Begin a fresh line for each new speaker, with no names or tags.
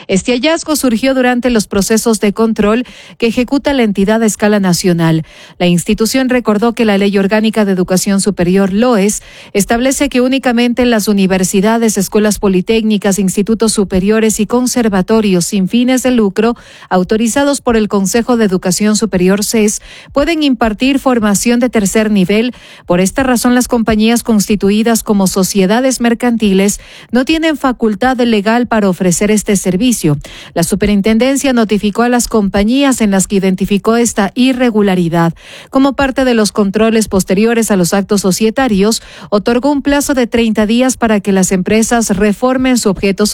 Este hallazgo surgió durante los procesos de control que ejecuta la entidad a escala nacional. La institución recordó que la Ley Orgánica de Educación Superior, LOES, establece que únicamente en las universidades, escuelas politécnicas, institutos superiores y conservatorios sin fines de lucro, autorizados por el Consejo de Educación Superior, CES, pueden impartir formación de tercer nivel. Por esta razón, las compañías constituidas como sociedades mercantiles no tienen facultad legal para ofrecer este servicio. La superintendencia notificó a las compañías en las que identificó esta irregularidad. Como parte de los controles posteriores a los actos societarios, otorgó un plazo de 30 días para que las empresas reformen su objeto